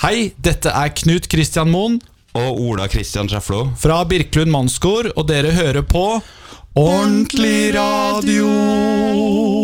Hei, dette Knut Kristian Moen og Ola Kristian Schäfflo fra Birkelund Mannskor, og dere hører på Ordentlig Radio.